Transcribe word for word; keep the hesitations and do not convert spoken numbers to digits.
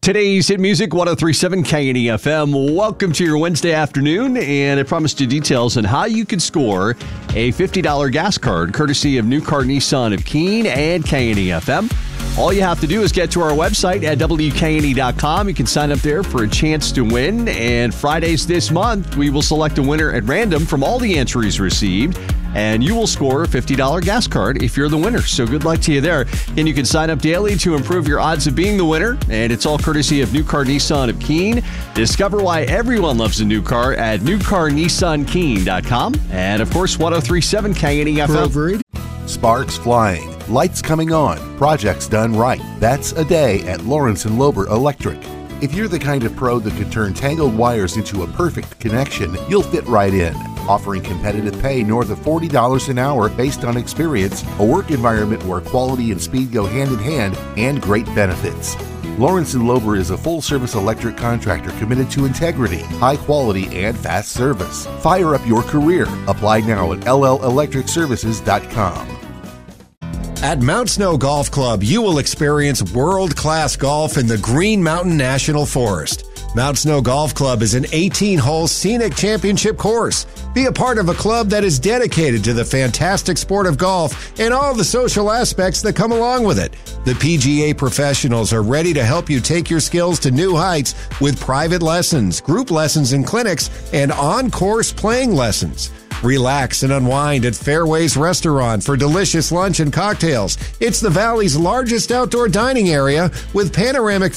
Today's hit music, one oh three point seven K N E F M. Welcome to your Wednesday afternoon, and I promised you details on how you can score a fifty dollars gas card, courtesy of New Car Nissan of Keene and K N E F M. All you have to do is get to our website at W K N E dot com. You can sign up there for a chance to win, and Fridays this month, we will select a winner at random from all the entries received, and you will score a fifty dollars gas card if you're the winner. So good luck to you there. And you can sign up daily to improve your odds of being the winner, and it's all courtesy of New Car Nissan of Keene. Discover why everyone loves a new car at New Car Nissan Keene dot com. And, of course, one oh three point seven K N E F M. Sparks flying, lights coming on, projects done right. That's a day at Lawrence and Lober Electric. If you're the kind of pro that can turn tangled wires into a perfect connection, you'll fit right in. Offering competitive pay north of forty dollars an hour based on experience, a work environment where quality and speed go hand in hand, and great benefits. Lawrence and Lober is a full-service electric contractor committed to integrity, high quality, and fast service. Fire up your career. Apply now at L L electric services dot com. At Mount Snow Golf Club, you will experience world-class golf in the Green Mountain National Forest. Mount Snow Golf Club is an eighteen-hole scenic championship course. Be a part of a club that is dedicated to the fantastic sport of golf and all the social aspects that come along with it. The P G A professionals are ready to help you take your skills to new heights with private lessons, group lessons and clinics, and on-course playing lessons. Relax and unwind at Fairways Restaurant for delicious lunch and cocktails. It's the Valley's largest outdoor dining area with panoramic